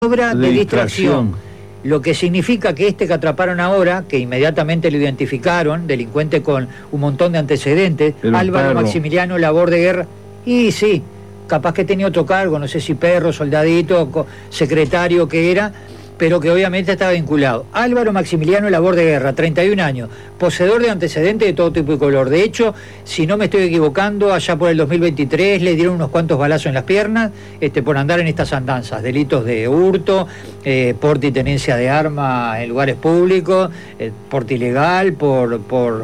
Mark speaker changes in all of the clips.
Speaker 1: maniobra de distracción. Lo que significa que que atraparon ahora, que inmediatamente lo identificaron, delincuente con un montón de antecedentes, Álvaro Maximiliano Labor de Guerra, y sí, capaz que tenía otro cargo, no sé si perro, soldadito, secretario que era, pero que obviamente estaba vinculado. Álvaro Maximiliano Labor de Guerra, 31 años, poseedor de antecedentes de todo tipo y color. De hecho, si no me estoy equivocando, allá por el 2023 le dieron unos cuantos balazos en las piernas por andar en estas andanzas, delitos de hurto, porte y tenencia de arma en lugares públicos, porte ilegal, por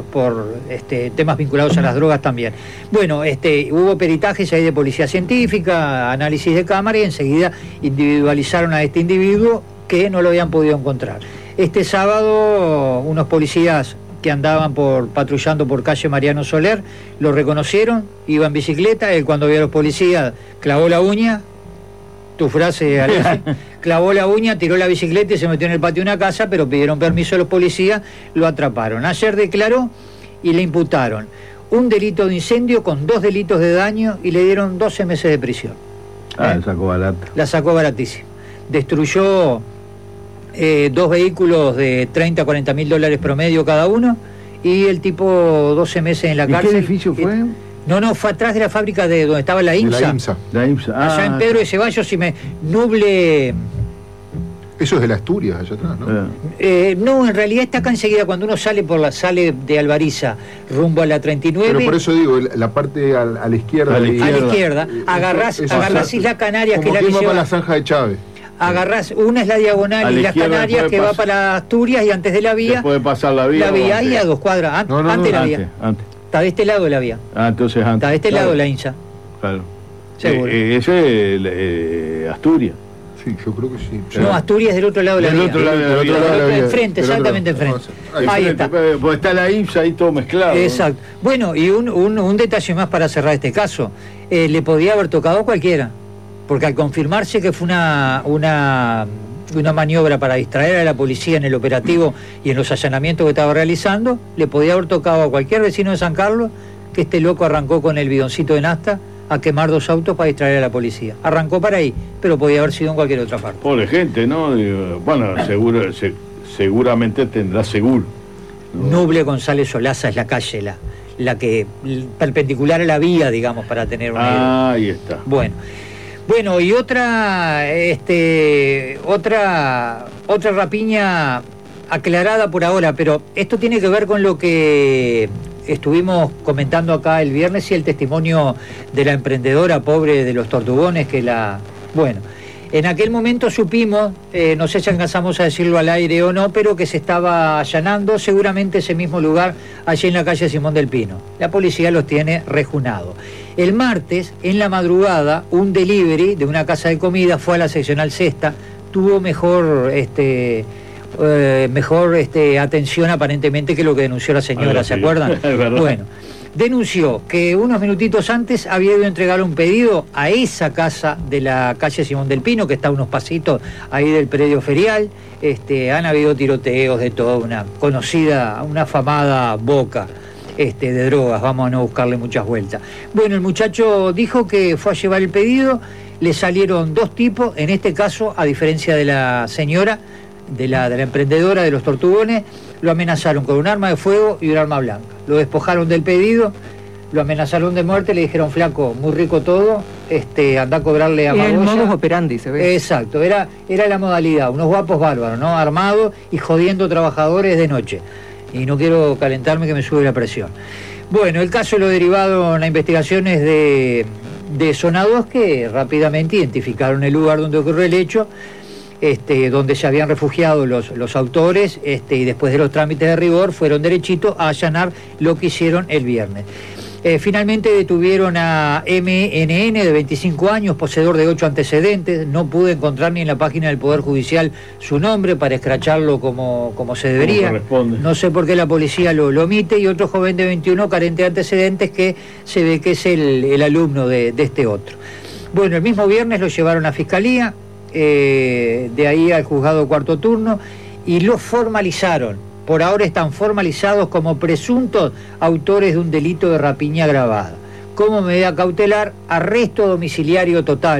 Speaker 1: temas vinculados a las drogas también. Bueno, hubo peritajes ahí de policía científica, análisis de cámara y enseguida individualizaron a este individuo que no lo habían podido encontrar. Este sábado unos policías que andaban patrullando por calle Mariano Soler lo reconocieron, iba en bicicleta, él cuando vio a los policías clavó la uña, tu frase, Alexis, clavó la uña, tiró la bicicleta y se metió en el patio de una casa, pero pidieron permiso a los policías, lo atraparon. Ayer declaró y le imputaron un delito de incendio con 2 delitos de daño y le dieron 12 meses de prisión.
Speaker 2: La sacó barata.
Speaker 1: La sacó baratísima. Destruyó 2 vehículos de 30 a 40 mil dólares promedio cada uno y el tipo 12 meses en la cárcel.
Speaker 2: ¿Qué edificio fue?
Speaker 1: No, fue atrás de la fábrica de donde estaba la IMSA.
Speaker 2: La IMSA.
Speaker 1: Allá en Pedro de Ceballos y Nuble.
Speaker 3: Eso es de la Asturias, allá atrás, ¿no?
Speaker 1: No, en realidad está acá enseguida, cuando uno sale de Alvariza rumbo a la 39.
Speaker 3: Pero por eso digo, la parte a la izquierda.
Speaker 1: A la izquierda. Agarrás Isla Canarias, que es la que
Speaker 3: va
Speaker 1: lleva
Speaker 3: para la zanja de Chávez.
Speaker 1: Agarrás, una es la diagonal y las Canarias que va para Asturias y antes de la vía.
Speaker 2: Puede pasar la vía.
Speaker 1: La vía ahí a 2 cuadras. Antes de la vía. Está de este lado de la vía.
Speaker 2: Entonces antes.
Speaker 1: Está de este lado la hincha.
Speaker 2: Claro.
Speaker 1: Seguro.
Speaker 2: Ese es Asturias.
Speaker 3: Sí, yo creo que sí.
Speaker 1: No, Asturias del otro lado de la vía.
Speaker 3: Del otro lado de la vía.
Speaker 1: Enfrente, exactamente enfrente.
Speaker 2: Ahí está. Pues está la IMSA ahí todo mezclado.
Speaker 1: Exacto. Bueno, y un detalle más para cerrar este caso. Le podía haber tocado cualquiera. Porque al confirmarse que fue una maniobra para distraer a la policía en el operativo y en los allanamientos que estaba realizando, le podía haber tocado a cualquier vecino de San Carlos que este loco arrancó con el bidoncito de nafta a quemar 2 autos para distraer a la policía. Arrancó para ahí, pero podía haber sido en cualquier otra parte.
Speaker 2: Pobre gente, ¿no? Bueno, seguramente tendrá seguro.
Speaker 1: Nuble González Solaza es la calle, la que perpendicular a la vía, digamos, para tener una idea.
Speaker 2: Ahí está.
Speaker 1: Bueno, y otra rapiña aclarada por ahora, pero esto tiene que ver con lo que estuvimos comentando acá el viernes y el testimonio de la emprendedora pobre de los Tortugones Bueno, en aquel momento supimos, no sé si alcanzamos a decirlo al aire o no, pero que se estaba allanando seguramente ese mismo lugar allí en la calle Simón del Pino. La policía los tiene rejunados. El martes, en la madrugada, un delivery de una casa de comida fue a la seccional Sexta, tuvo mejor atención aparentemente que lo que denunció la señora, ¿se acuerdan? Bueno, denunció que unos minutitos antes había ido a entregar un pedido a esa casa de la calle Simón del Pino, que está a unos pasitos ahí del predio ferial. Han habido tiroteos de toda una conocida, una afamada boca de drogas, vamos a no buscarle muchas vueltas. Bueno, el muchacho dijo que fue a llevar el pedido, le salieron 2 tipos, en este caso, a diferencia de la señora, de la emprendedora de los Tortugones, lo amenazaron con un arma de fuego y un arma blanca. Lo despojaron del pedido, lo amenazaron de muerte, le dijeron: flaco, muy rico todo, anda a cobrarle a Magoya.
Speaker 4: El modus operandi, se ve.
Speaker 1: Exacto, era la modalidad, unos guapos bárbaros, ¿no? Armados y jodiendo trabajadores de noche. Y no quiero calentarme que me sube la presión. Bueno, el caso lo derivaron a investigaciones de Zona 2, que rápidamente identificaron el lugar donde ocurrió el hecho, donde se habían refugiado los autores, y después de los trámites de rigor fueron derechito a allanar lo que hicieron el viernes. Finalmente detuvieron a MNN, de 25 años, poseedor de 8 antecedentes. No pude encontrar ni en la página del Poder Judicial su nombre para escracharlo como se debería. No sé por qué la policía lo omite. Y otro joven de 21, carente de antecedentes, que se ve que es el alumno de este otro. Bueno, el mismo viernes lo llevaron a Fiscalía, de ahí al juzgado cuarto turno, y lo formalizaron. Por ahora están formalizados como presuntos autores de un delito de rapiña agravada. Como medida cautelar, arresto domiciliario total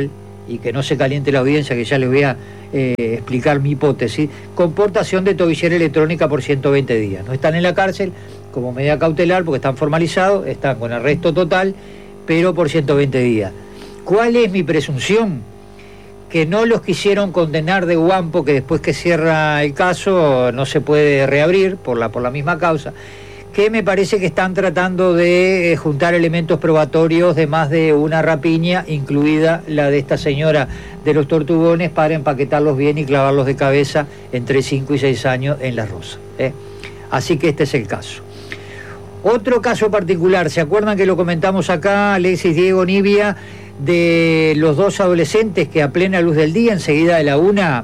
Speaker 1: y que no se caliente la audiencia, que ya les voy a explicar mi hipótesis, con portación de tobillera electrónica por 120 días. No están en la cárcel como medida cautelar porque están formalizados, están con arresto total, pero por 120 días. ¿Cuál es mi presunción? Que no los quisieron condenar de guampo, que después que cierra el caso no se puede reabrir por la misma causa, que me parece que están tratando de juntar elementos probatorios de más de una rapiña, incluida la de esta señora de los Tortugones, para empaquetarlos bien y clavarlos de cabeza entre 5 y 6 años en La Rosa. Así que este es el caso. Otro caso particular, ¿se acuerdan que lo comentamos acá, Alexis, Diego, Nibia, de los dos adolescentes que a plena luz del día, enseguida de la una,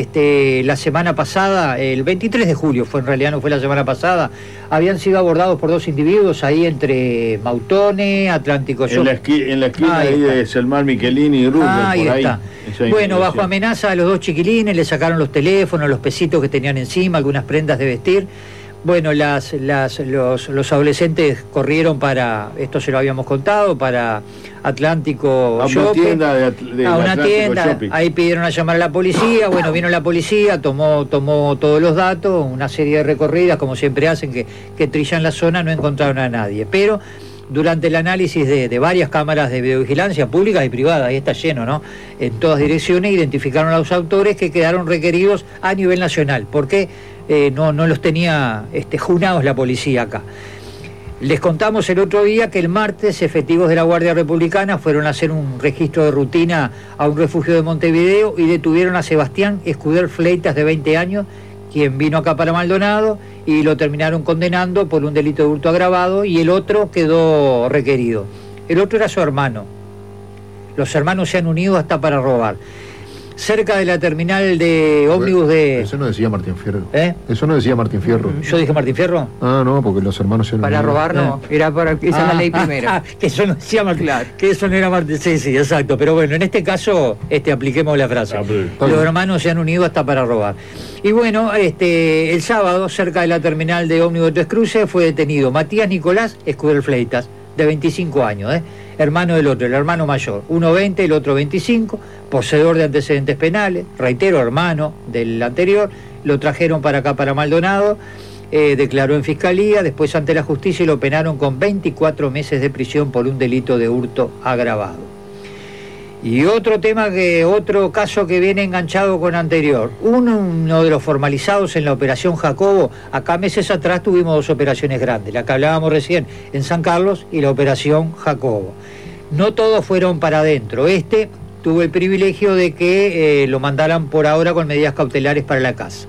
Speaker 1: la semana pasada, el 23 de julio, en realidad no fue la semana pasada, habían sido abordados por dos individuos ahí entre Mautone, Atlántico Shopping.
Speaker 2: En la esquina ahí de Selmar Michelini y Rubén,
Speaker 1: ahí
Speaker 2: por
Speaker 1: está.
Speaker 2: Ahí.
Speaker 1: Bueno, bajo amenaza a los dos chiquilines, le sacaron los teléfonos, los pesitos que tenían encima, algunas prendas de vestir. Bueno, los adolescentes corrieron para, esto se lo habíamos contado, para Atlántico Shopping, a una tienda, ahí pidieron a llamar a la policía, bueno, vino la policía, tomó todos los datos, una serie de recorridas, como siempre hacen, que trillan la zona, no encontraron a nadie, pero durante el análisis de varias cámaras de videovigilancia públicas y privadas, ahí está lleno, ¿no?, en todas direcciones, identificaron a los autores que quedaron requeridos a nivel nacional. ¿Por qué? No los tenía junados la policía acá. Les contamos el otro día que el martes efectivos de la Guardia Republicana fueron a hacer un registro de rutina a un refugio de Montevideo y detuvieron a Sebastián Escuder Fleitas, de 20 años, quien vino acá para Maldonado, y lo terminaron condenando por un delito de hurto agravado, y el otro quedó requerido. El otro era su hermano. Los hermanos se han unido hasta para robar. Cerca de la terminal de ómnibus de...
Speaker 3: Eso no decía Martín Fierro. Eso no decía Martín Fierro.
Speaker 1: ¿Yo dije Martín Fierro?
Speaker 3: Ah, no, porque los hermanos se...
Speaker 4: Para robar no, era para... Esa es la ley primero.
Speaker 1: Que eso no decía Martín, claro. Que eso no era Martín... Sí, exacto. Pero bueno, en este caso, apliquemos la frase. Los hermanos se han unido hasta para robar. Y bueno, el sábado, cerca de la terminal de ómnibus de Tres Cruces, fue detenido Matías Nicolás Escuder Fleitas, de 25 años, hermano del otro, el hermano mayor, uno 20, el otro 25, poseedor de antecedentes penales, reitero, hermano del anterior. Lo trajeron para acá, para Maldonado, declaró en fiscalía, después ante la justicia, y lo penaron con 24 meses de prisión por un delito de hurto agravado. Y otro caso que viene enganchado con anterior, uno de los formalizados en la operación Jacobo. Acá meses atrás tuvimos dos operaciones grandes, la que hablábamos recién en San Carlos y la operación Jacobo. No todos fueron para adentro. Tuvo el privilegio de que lo mandaran por ahora con medidas cautelares para la casa.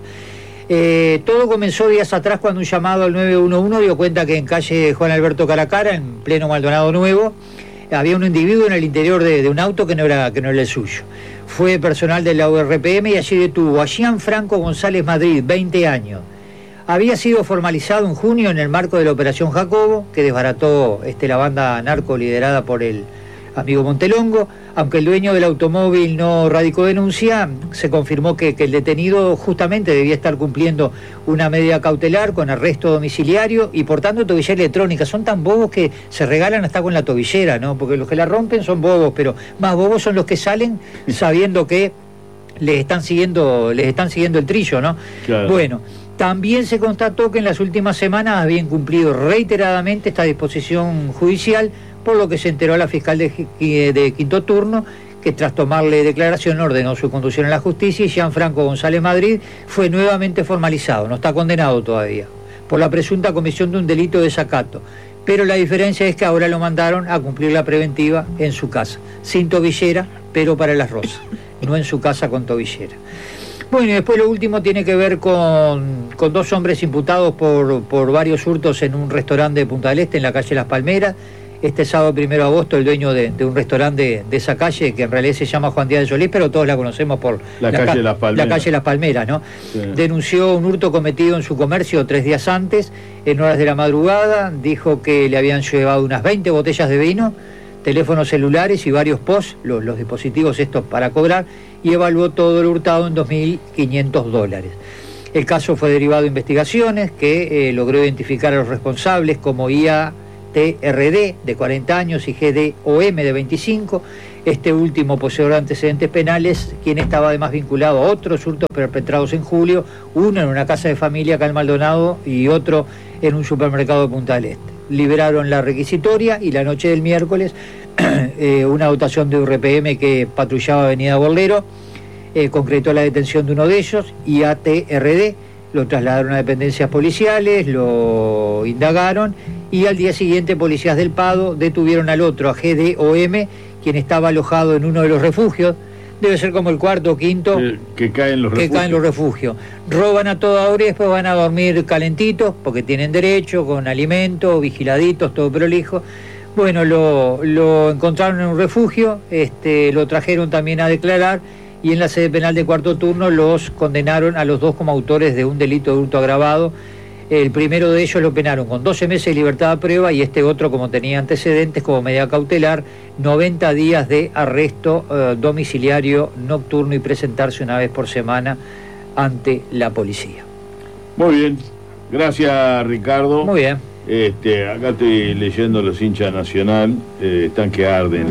Speaker 1: Todo comenzó días atrás cuando un llamado al 911 dio cuenta que en calle Juan Alberto Caracara, en pleno Maldonado Nuevo, había un individuo en el interior de un auto que no era el suyo. Fue personal de la URPM y allí detuvo a Gianfranco González Madrid, 20 años. Había sido formalizado en junio en el marco de la operación Jacobo, que desbarató la banda narco liderada por el amigo Montelongo. Aunque el dueño del automóvil no radicó denuncia, se confirmó que el detenido justamente debía estar cumpliendo una medida cautelar con arresto domiciliario y portando tobillera electrónica. Son tan bobos que se regalan hasta con la tobillera, ¿no? Porque los que la rompen son bobos, pero más bobos son los que salen sabiendo que les están siguiendo el trillo, ¿no? Claro. Bueno, también se constató que en las últimas semanas habían cumplido reiteradamente esta disposición judicial, por lo que se enteró a la fiscal de quinto turno, que tras tomarle declaración ordenó su conducción a la justicia, y Gianfranco González Madrid fue nuevamente formalizado, no está condenado todavía, por la presunta comisión de un delito de desacato. Pero la diferencia es que ahora lo mandaron a cumplir la preventiva en su casa, sin tobillera, pero para Las Rosas, no en su casa con tobillera. Bueno, y después lo último tiene que ver con dos hombres imputados por varios hurtos en un restaurante de Punta del Este, en la calle Las Palmeras. Este sábado 1 de agosto, el dueño de un restaurante de esa calle, que en realidad se llama Juan Díaz de Solís, pero todos la conocemos por
Speaker 2: la calle Las Palmeras,
Speaker 1: ¿no? Sí. Denunció un hurto cometido en su comercio 3 días antes, en horas de la madrugada. Dijo que le habían llevado unas 20 botellas de vino, teléfonos celulares y varios POS, los dispositivos estos para cobrar, y evaluó todo el hurtado en $2.500. El caso fue derivado de investigaciones que logró identificar a los responsables como IA TRD, de 40 años, y GDOM, de 25. Este último poseedor de antecedentes penales, quien estaba además vinculado a otros hurtos perpetrados en julio, uno en una casa de familia acá en Maldonado y otro en un supermercado de Punta del Este. Liberaron la requisitoria y la noche del miércoles una dotación de URPM que patrullaba Avenida Borlero concretó la detención de uno de ellos, y ATRD lo trasladaron a dependencias policiales, lo indagaron, y al día siguiente policías del Pado detuvieron al otro, a GDOM, quien estaba alojado en uno de los refugios, debe ser como el cuarto o quinto
Speaker 2: que caen los
Speaker 1: refugios. Roban a toda hora y después van a dormir calentitos, porque tienen derecho, con alimento, vigiladitos, todo prolijo. Bueno, lo encontraron en un refugio, lo trajeron también a declarar, y en la sede penal de cuarto turno los condenaron a los dos como autores de un delito de hurto agravado. El primero de ellos lo penaron con 12 meses de libertad a prueba, y este otro, como tenía antecedentes, como medida cautelar, 90 días de arresto domiciliario nocturno y presentarse una vez por semana ante la policía.
Speaker 2: Muy bien, gracias Ricardo.
Speaker 1: Muy bien.
Speaker 2: Acá estoy leyendo los hinchas Nacional, están que arden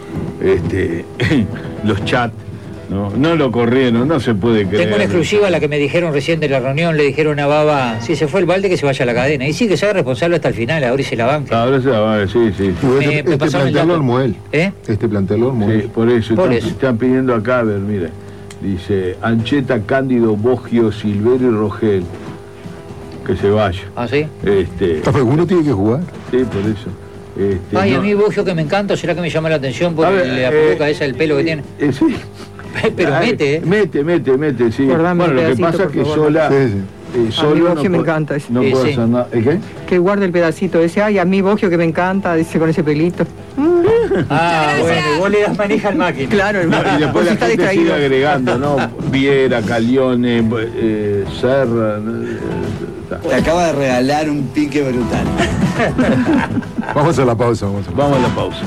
Speaker 2: los chats. No lo corrieron, no se puede creer.
Speaker 1: Tengo una exclusiva, la que me dijeron recién de la reunión. Le dijeron a Baba, si se fue el balde, que se vaya a la cadena. Y sí, que sea responsable hasta el final, ahora y se la banca.
Speaker 2: Ahora se la banca, sí.
Speaker 3: Este plantel lo armó él. Este plantel lo armó él.
Speaker 2: Sí, por eso. Están pidiendo acá, a ver, mire. Dice, Ancheta, Cándido, Boggio, Silverio y Rogel. Que se vaya.
Speaker 1: ¿Ah, sí?
Speaker 3: Uno tiene que jugar.
Speaker 2: Sí, por eso.
Speaker 1: Ay, a mí Boggio que me encanta, será que me llama la atención por la peluca esa, el pelo que tiene.
Speaker 2: Sí.
Speaker 1: Pero mete,
Speaker 2: Mete, sí.
Speaker 4: Guardame
Speaker 2: bueno, lo que pasa es que Sola...
Speaker 4: Solo a mí Boggio me encanta ese.
Speaker 2: No puedo hacer nada. ¿Qué?
Speaker 4: Que guarde el pedacito ese. Ay, a mí Boggio que me encanta, dice, con ese pelito.
Speaker 1: Bueno, y vos le das manija al máquina.
Speaker 4: Claro,
Speaker 2: y después la gente sigue agregando, ¿no? Viera, Calione, Serra...
Speaker 5: Te acaba de regalar un pique brutal.
Speaker 3: Vamos a la pausa.
Speaker 2: Vamos a la pausa.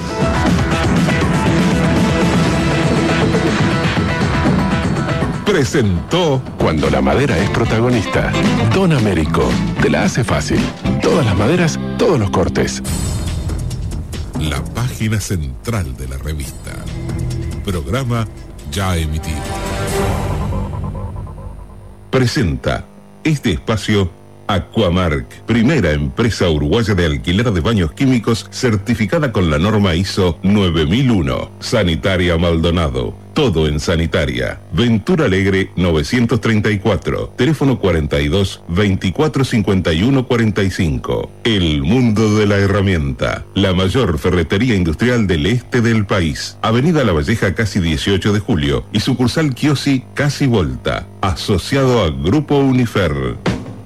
Speaker 6: Presentó Cuando la madera es protagonista. Don Américo, te la hace fácil. Todas las maderas, todos los cortes.
Speaker 7: La página central de la revista. Programa ya emitido. Presenta este espacio Aquamark, primera empresa uruguaya de alquiler de baños químicos certificada con la norma ISO 9001. Sanitaria Maldonado, todo en sanitaria. Ventura Alegre 934, teléfono 42 24 51 45. El mundo de la herramienta, la mayor ferretería industrial del este del país. Avenida La Valleja, casi 18 de julio, y sucursal Kiosi, casi Volta, asociado a Grupo Unifer.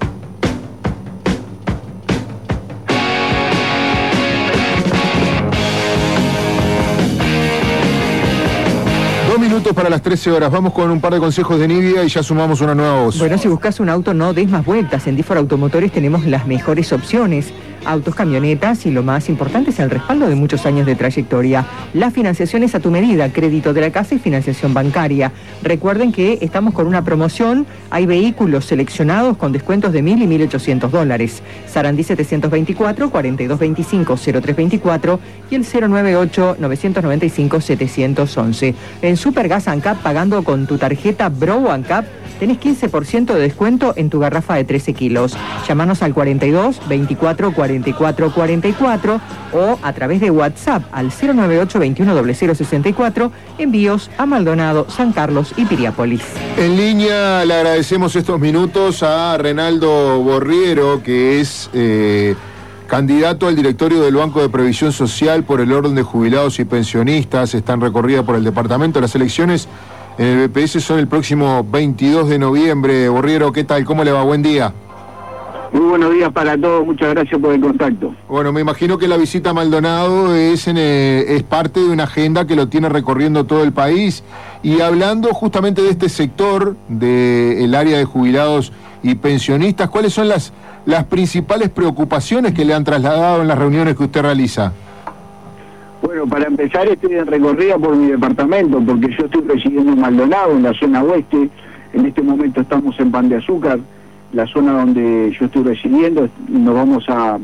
Speaker 3: Para las 13 horas. Vamos con un par de consejos de Nivea y ya sumamos una nueva voz.
Speaker 4: Bueno, si buscas un auto, no des más vueltas. En Difor Automotores tenemos las mejores opciones. Autos, camionetas, y lo más importante es el respaldo de muchos años de trayectoria. La financiación es a tu medida, crédito de la casa y financiación bancaria. Recuerden que estamos con una promoción. Hay vehículos seleccionados con descuentos de $1.000 y $1.800. Sarandí 724 4225 0324 y el 098 995 711. En Supergas ANCAP, pagando con tu tarjeta Bro ANCAP, tenés 15% de descuento en tu garrafa de 13 kilos. Llámanos al 42 24 44 44 o a través de WhatsApp al 098 21 0064. Envíos a Maldonado, San Carlos y Piriápolis.
Speaker 3: En línea le agradecemos estos minutos a Renaldo Borriero, que es candidato al directorio del Banco de Previsión Social por el orden de jubilados y pensionistas. Están recorridas por el departamento. Las elecciones en el BPS son el próximo 22 de noviembre. Borriero, ¿qué tal? ¿Cómo le va? Buen día.
Speaker 8: Muy buenos días para todos, muchas gracias por el contacto.
Speaker 3: Bueno, me imagino que la visita a Maldonado es parte de una agenda que lo tiene recorriendo todo el país. Y hablando justamente de este sector, del área de jubilados y pensionistas, ¿cuáles son las principales preocupaciones que le han trasladado en las reuniones que usted realiza?
Speaker 8: Bueno, para empezar estoy en recorrida por mi departamento, porque yo estoy residiendo en Maldonado, en la zona oeste. En este momento estamos en Pan de Azúcar, la zona donde yo estoy residiendo. Nos vamos a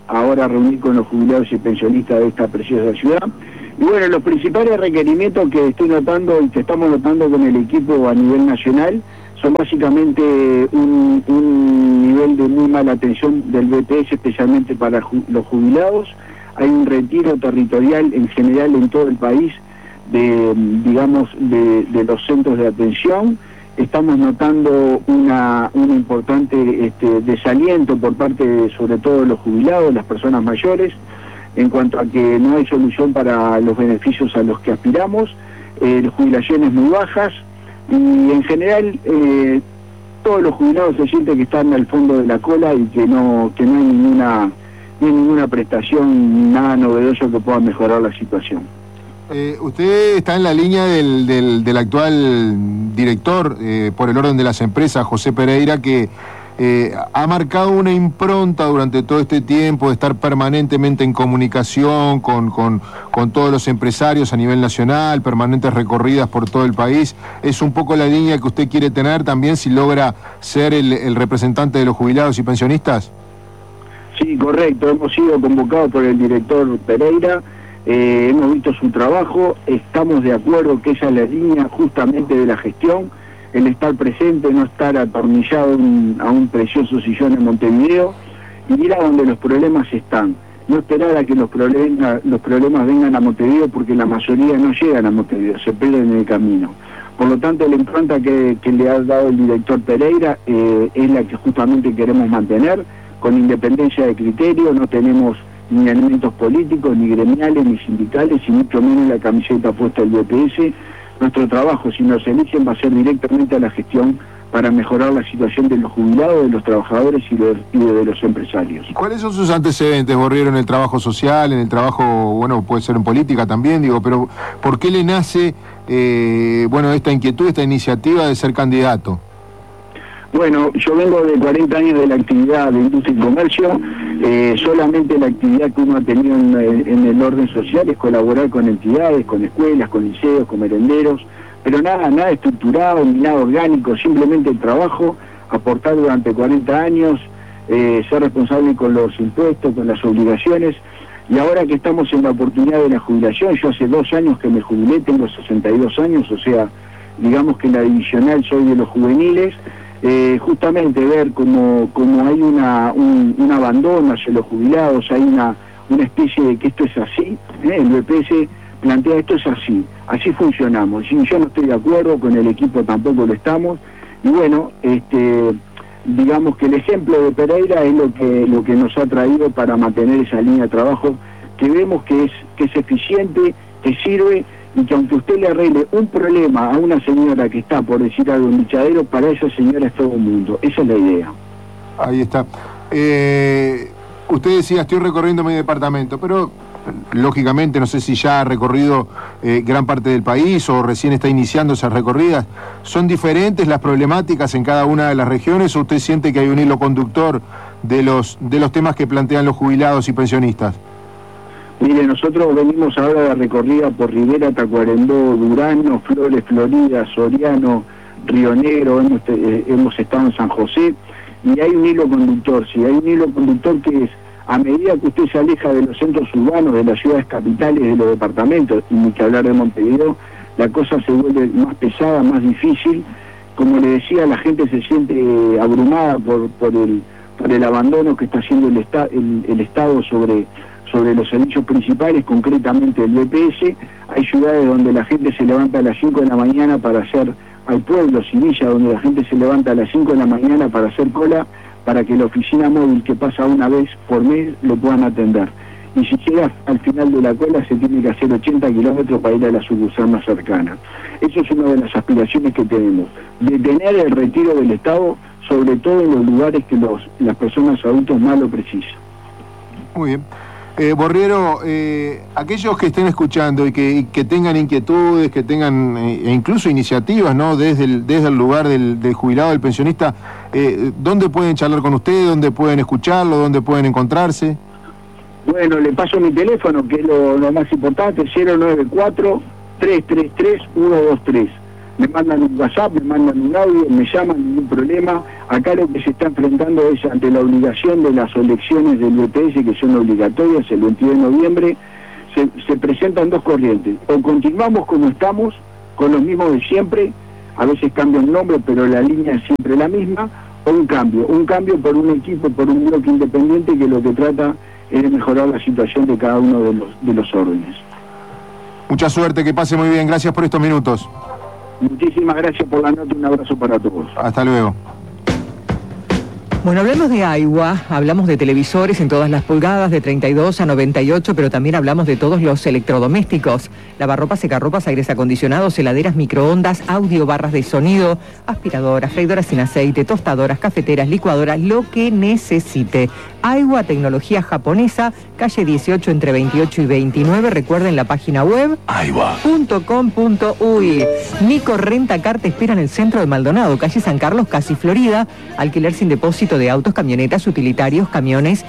Speaker 8: ahora reunir con los jubilados y pensionistas de esta preciosa ciudad. Y bueno, los principales requerimientos que estoy notando y que estamos notando con el equipo a nivel nacional son básicamente un nivel de muy mala atención del BPS, especialmente para los jubilados. Hay un retiro territorial en general en todo el país de los centros de atención. Estamos notando un importante desaliento por parte sobre todo de los jubilados, las personas mayores, en cuanto a que no hay solución para los beneficios a los que aspiramos, jubilaciones muy bajas, y en general todos los jubilados se sienten que están al fondo de la cola y que no hay ninguna prestación, nada novedoso que pueda mejorar la situación.
Speaker 3: Usted está en la línea del actual director por el orden de las empresas, José Pereira, que ha marcado una impronta durante todo este tiempo de estar permanentemente en comunicación con todos los empresarios a nivel nacional, permanentes recorridas por todo el país. ¿Es un poco la línea que usted quiere tener también si logra ser el representante de los jubilados y pensionistas?
Speaker 8: Sí, correcto. Hemos sido convocados por el director Pereira, hemos visto su trabajo, estamos de acuerdo que esa es la línea justamente de la gestión, el estar presente, no estar atornillado a un precioso sillón en Montevideo, y ir a donde los problemas están. No esperar a que los problemas vengan a Montevideo, porque la mayoría no llegan a Montevideo, se pierden en el camino. Por lo tanto, la impronta que le ha dado el director Pereira es la que justamente queremos mantener, con independencia de criterio. No tenemos ni elementos políticos, ni gremiales, ni sindicales, y mucho menos la camiseta puesta del BPS. Nuestro trabajo, si nos eligen, va a ser directamente a la gestión para mejorar la situación de los jubilados, de los trabajadores y de los empresarios.
Speaker 3: ¿Cuáles son sus antecedentes, Borriero, en el trabajo social, en el trabajo, bueno, puede ser en política también, digo, pero ¿por qué le nace, esta inquietud, esta iniciativa de ser candidato?
Speaker 8: Bueno, yo vengo de 40 años de la actividad de industria y comercio. Solamente la actividad que uno ha tenido en el orden social es colaborar con entidades, con escuelas, con liceos, con merenderos, pero nada estructurado ni nada orgánico, simplemente el trabajo, aportar durante 40 años, ser responsable con los impuestos, con las obligaciones. Y ahora que estamos en la oportunidad de la jubilación, yo hace 2 años que me jubilé, tengo 62 años, o sea, digamos que en la divisional soy de los juveniles. Justamente ver cómo hay un abandono hacia los jubilados, hay una especie de que esto es así, el BPS plantea esto es así funcionamos, y yo no estoy de acuerdo, con el equipo tampoco lo estamos, y bueno, digamos que el ejemplo de Pereira es lo que nos ha traído para mantener esa línea de trabajo, que vemos que es eficiente, que sirve, y que aunque usted le arregle un problema a una señora que está, por decir algo, en Michadero, para esa señora es todo el mundo. Esa es la idea.
Speaker 3: Ahí está. Usted decía, estoy recorriendo mi departamento, pero lógicamente no sé si ya ha recorrido gran parte del país o recién está iniciando esas recorridas. ¿Son diferentes las problemáticas en cada una de las regiones o usted siente que hay un hilo conductor de los temas que plantean los jubilados y pensionistas?
Speaker 8: Mire, nosotros venimos ahora de recorrida por Rivera, Tacuarembó, Durano, Flores, Florida, Soriano, Río Negro, hemos estado en San José, y hay un hilo conductor, sí, hay un hilo conductor que es, a medida que usted se aleja de los centros urbanos, de las ciudades capitales, de los departamentos, y ni que hablar de Montevideo, la cosa se vuelve más pesada, más difícil. Como le decía, la gente se siente abrumada por el abandono que está haciendo el Estado sobre los servicios principales, concretamente el BPS. Hay ciudades donde la gente se levanta a las 5 de la mañana para hacer, hay pueblos y villas donde la gente se levanta a las 5 de la mañana para hacer cola, para que la oficina móvil que pasa una vez por mes lo puedan atender. Y si llega al final de la cola se tiene que hacer 80 kilómetros para ir a la sucursal más cercana. Eso es una de las aspiraciones que tenemos, detener el retiro del Estado, sobre todo en los lugares que las personas adultas más lo precisan. Muy bien.
Speaker 3: Borriero, aquellos que estén escuchando y que tengan inquietudes, que tengan incluso iniciativas, ¿no? Desde el lugar del jubilado, del pensionista, ¿dónde pueden charlar con ustedes? ¿Dónde pueden escucharlo? ¿Dónde pueden encontrarse?
Speaker 8: Bueno, le paso mi teléfono, que es lo más importante, 094-333-123. me mandan un WhatsApp, me mandan un audio, me llaman, ningún problema. Acá lo que se está enfrentando es ante la obligación de las elecciones del BPS, que son obligatorias el 22 de noviembre, se presentan dos corrientes. O continuamos como estamos, con los mismos de siempre, a veces cambia el nombre, pero la línea es siempre la misma, o un cambio por un equipo, por un bloque independiente que lo que trata es de mejorar la situación de cada uno de los órdenes.
Speaker 3: Mucha suerte, que pase muy bien. Gracias por estos minutos.
Speaker 8: Muchísimas gracias por la nota, un abrazo para todos.
Speaker 3: Hasta luego.
Speaker 4: Bueno, hablamos de agua, hablamos de televisores en todas las pulgadas, de 32 a 98, pero también hablamos de todos los electrodomésticos. Lavarropas, secarropas, aires acondicionados, heladeras, microondas, audio, barras de sonido, aspiradoras, freidoras sin aceite, tostadoras, cafeteras, licuadoras, lo que necesite. Agua, tecnología japonesa, calle 18 entre 28 y 29. Recuerden la página web agua.com.uy. Nico Rentacar te espera en el centro de Maldonado, calle San Carlos, casi Florida. Alquiler sin depósito de autos, camionetas, utilitarios, camiones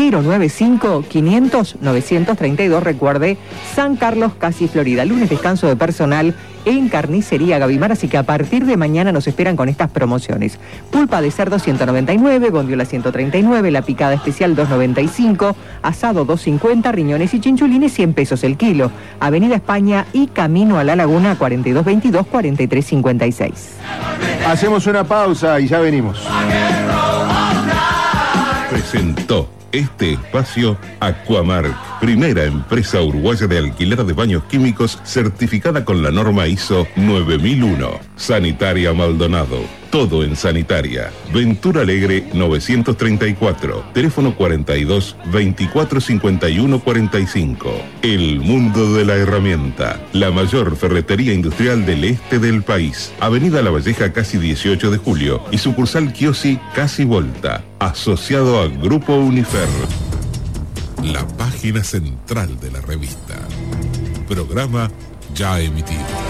Speaker 4: 095-500-932. Recuerde, San Carlos, casi Florida. Lunes descanso de personal en Carnicería Gavimar, así que a partir de mañana nos esperan con estas promociones. Pulpa de cerdo 199, bondiola 139, la picada especial 2.95, asado 2.50, riñones y chinchulines 100 pesos el kilo. Avenida España y Camino a la Laguna 4222-4356.
Speaker 3: Hacemos una pausa y ya venimos.
Speaker 7: Presentó este espacio Aquamark, primera empresa uruguaya de alquiler de baños químicos certificada con la norma ISO 9001. Sanitaria Maldonado, todo en sanitaria. Ventura Alegre 934, teléfono 42 24 51 45. El mundo de la herramienta, la mayor ferretería industrial del este del país. Avenida La Valleja, casi 18 de julio y sucursal Kiosi, casi Volta. Asociado a Grupo Unifer. La página central de la revista. Programa ya emitido.